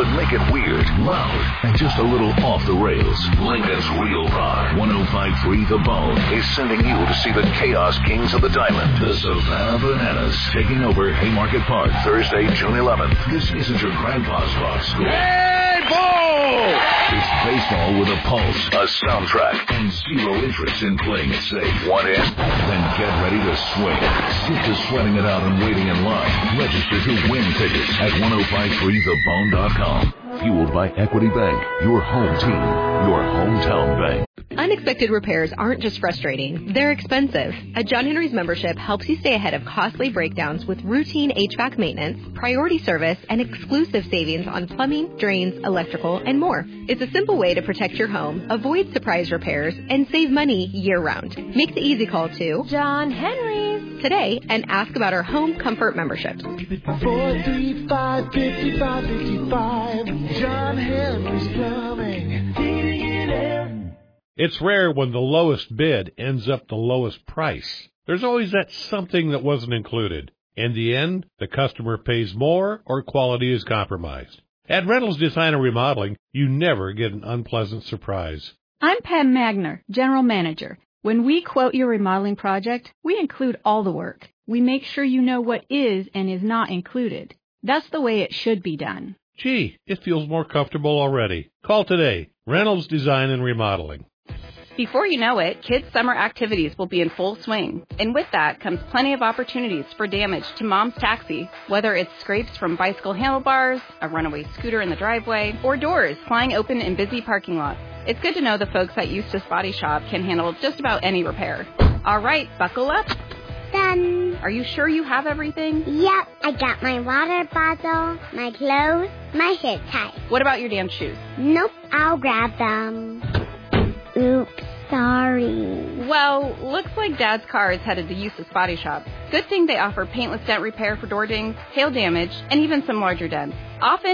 but make it weird, loud, and just a little off the rails. Lincoln's Real Rock 105.3 The Bone is sending you to see the Chaos Kings of the Diamond, the Savannah Bananas, taking over Haymarket Park Thursday, June 11th. This isn't your grandpa's rock school. Hey, ball! It's baseball with a pulse, a soundtrack, and zero interest in playing it safe. Want in? Then get ready to swing. Skip to sweating it out and waiting in line. Register to win tickets at 1053thebone.com. Fueled by Equity Bank, your home team, your hometown bank. Unexpected repairs aren't just frustrating, they're expensive. A John Henry's membership helps you stay ahead of costly breakdowns with routine HVAC maintenance, priority service, and exclusive savings on plumbing, drains, electrical, and more. It's a simple way to protect your home, avoid surprise repairs, and save money year-round. Make the easy call to John Henry's today and ask about our home comfort memberships. 435-5555, John Henry's Plumbing, heating and air. It's rare when the lowest bid ends up the lowest price. There's always that something that wasn't included. In the end, the customer pays more or quality is compromised. At Reynolds Design and Remodeling, you never get an unpleasant surprise. I'm Pam Magner, General Manager. When we quote your remodeling project, we include all the work. We make sure you know what is and is not included. That's the way it should be done. Gee, it feels more comfortable already. Call today. Reynolds Design and Remodeling. Before you know it, kids' summer activities will be in full swing. And with that comes plenty of opportunities for damage to Mom's Taxi, whether it's scrapes from bicycle handlebars, a runaway scooter in the driveway, or doors flying open in busy parking lots. It's good to know the folks at Eustace Body Shop can handle just about any repair. All right, buckle up. Done. Are you sure you have everything? Yep, I got my water bottle, my clothes, my zip tie. What about your damn shoes? Nope, I'll grab them. Oops, sorry. Well, looks like Dad's car is headed to Eustace Body Shop. Good thing they offer paintless dent repair for door dings, hail damage, and even some larger dents. Often